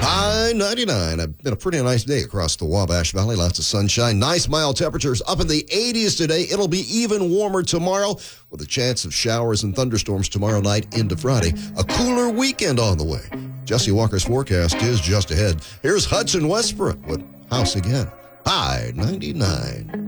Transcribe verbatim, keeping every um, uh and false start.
High ninety-nine. It's been a pretty nice day across the Wabash Valley. Lots of sunshine. Nice mild temperatures up in the eighties today. It'll be even warmer tomorrow with a chance of showers and thunderstorms tomorrow night into Friday. A cooler weekend on the way. Jesse Walker's forecast is just ahead. Here's Hudson Westbrook with House Again. High ninety-nine.